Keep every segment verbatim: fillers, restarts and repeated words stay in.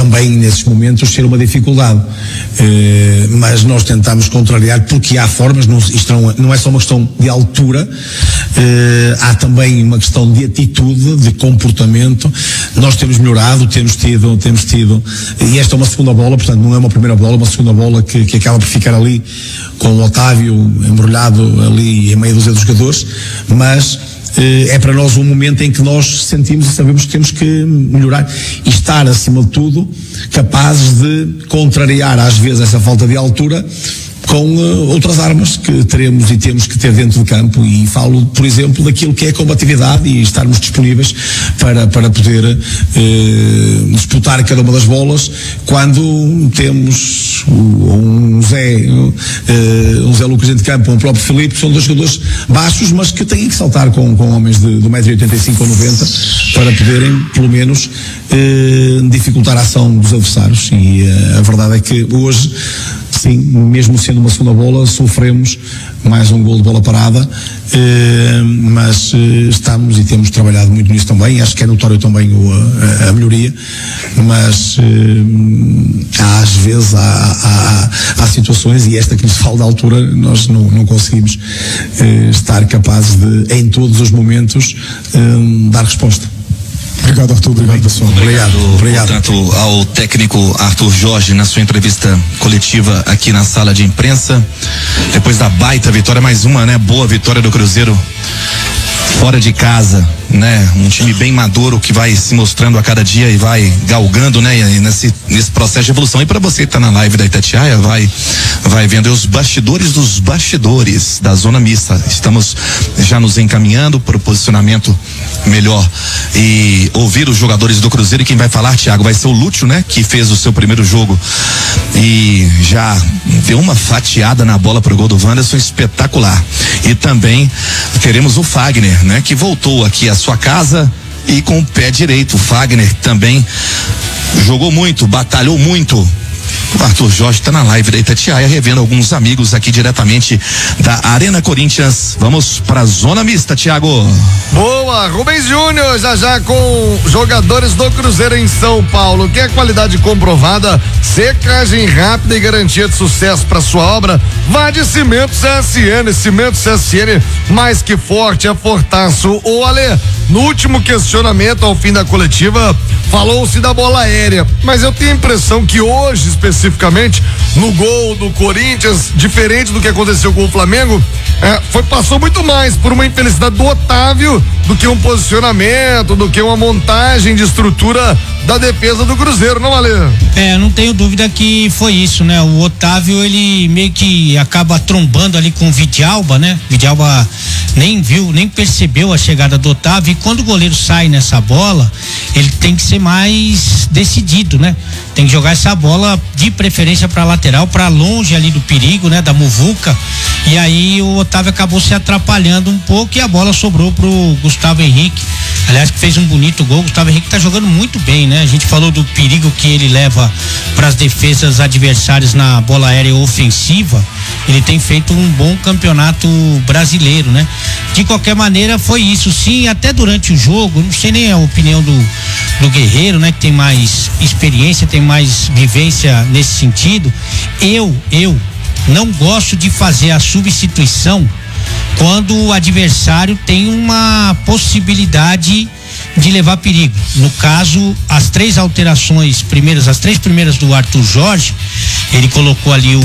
também nesses momentos ser uma dificuldade. Uh, mas nós tentamos contrariar, porque há formas, não, isto não, não é só uma questão de altura, uh, há também uma questão de atitude, de comportamento. Nós temos melhorado, temos tido, temos tido, e esta é uma segunda bola, portanto não é uma primeira bola, uma segunda bola que, que acaba por ficar ali com o Otávio embrulhado ali em meia dúzia dos jogadores, mas é para nós um momento em que nós sentimos e sabemos que temos que melhorar e estar, acima de tudo, capazes de contrariar às vezes essa falta de altura com uh, outras armas que teremos e temos que ter dentro do campo, e falo, por exemplo, daquilo que é a combatividade e estarmos disponíveis para, para poder uh, disputar cada uma das bolas quando temos um Zé, uh, um Zé Lucas dentro de campo, um próprio Filipe, são dois jogadores baixos, mas que têm que saltar com, com homens de, de um metro e oitenta e cinco ou noventa para poderem, pelo menos, uh, dificultar a ação dos adversários. E uh, a verdade é que hoje, sim, mesmo sendo uma segunda bola, sofremos mais um gol de bola parada, eh, mas eh, estamos e temos trabalhado muito nisso também. Acho que é notório também o, a, a melhoria, mas eh, há, às vezes há, há, há situações, e esta que nos fala da altura, nós não, não conseguimos eh, estar capazes de, em todos os momentos, eh, dar resposta. Obrigado, Arthur. Obrigado, pessoal. Obrigado, obrigado. Portanto, ao técnico Arthur Jorge, na sua entrevista coletiva aqui na sala de imprensa, depois da baita vitória, mais uma, né? Boa vitória do Cruzeiro fora de casa, né? Um time bem maduro que vai se mostrando a cada dia e vai galgando, né? Nesse, nesse processo de evolução. E para você que tá na live da Itatiaia, vai, vai vendo os bastidores dos bastidores da zona mista. Estamos já nos encaminhando para o posicionamento melhor e ouvir os jogadores do Cruzeiro. E quem vai falar, Thiago, vai ser o Lúcio, né? Que fez o seu primeiro jogo e já deu uma fatiada na bola pro gol do Wanderson espetacular. E também teremos o Fagner, né? Que voltou aqui à sua casa e com o pé direito. O Fagner também jogou muito, batalhou muito. O Arthur Jorge está na live da Itatiaia, revendo alguns amigos aqui diretamente da Arena Corinthians. Vamos para a zona mista, Thiago. Boa, Rubens Júnior, já já com jogadores do Cruzeiro em São Paulo. Que é qualidade comprovada, secagem rápida e garantia de sucesso para sua obra. Vá de Cimento C S N, Cimento C S N, mais que forte, é fortaço. Ô Ale, no último questionamento ao fim da coletiva, falou-se da bola aérea, mas eu tenho a impressão que hoje, especificamente, no gol do Corinthians, diferente do que aconteceu com o Flamengo, é, foi, passou muito mais por uma infelicidade do Otávio do que um posicionamento, do que uma montagem de estrutura da defesa do Cruzeiro, não, Ale? É, não tenho dúvida que foi isso, né? O Otávio, ele meio que acaba trombando ali com o Vidalba, né? Vidalba nem viu, nem percebeu a chegada do Otávio, e quando o goleiro sai nessa bola, ele tem que ser mais decidido, né? Tem que jogar essa bola de preferência para lateral, para longe ali do perigo, né? Da muvuca. E aí o Otávio acabou se atrapalhando um pouco e a bola sobrou pro Gustavo Henrique. Aliás, que fez um bonito gol. Gustavo Henrique tá jogando muito bem, né? A gente falou do perigo que ele leva para as defesas adversárias na bola aérea ofensiva. Ele tem feito um bom campeonato brasileiro, né? De qualquer maneira, foi isso. Sim, até durante o jogo, não sei nem a opinião do, do Guerreiro, né? Que tem mais experiência, tem mais vivência nesse sentido. Eu, eu não gosto de fazer a substituição quando o adversário tem uma possibilidade de levar perigo. No caso, as três alterações primeiras, as três primeiras do Arthur Jorge, ele colocou ali o,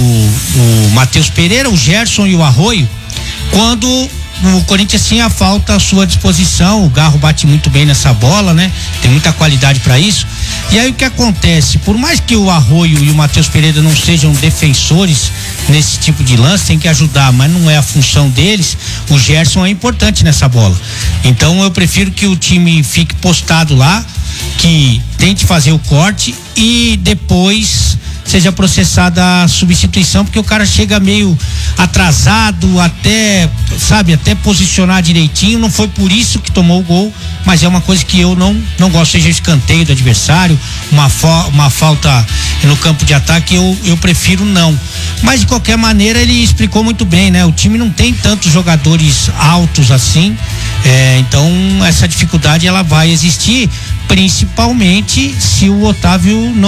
o Matheus Pereira, o Gerson e o Arroio, quando o Corinthians tinha a falta à sua disposição. O Garro bate muito bem nessa bola, né? Tem muita qualidade para isso. E aí o que acontece? Por mais que o Arroio e o Matheus Pereira não sejam defensores nesse tipo de lance, tem que ajudar, mas não é a função deles. O Gerson é importante nessa bola. Então eu prefiro que o time fique postado lá, que tente fazer o corte e depois seja processada a substituição, porque o cara chega meio atrasado, até, sabe, até posicionar direitinho. Não foi por isso que tomou o gol, mas é uma coisa que eu não não gosto, seja escanteio do adversário, uma, fa, uma falta no campo de ataque, eu, eu prefiro não. Mas de qualquer maneira ele explicou muito bem, né? O time não tem tantos jogadores altos assim, é, então essa dificuldade ela vai existir, principalmente se o Otávio não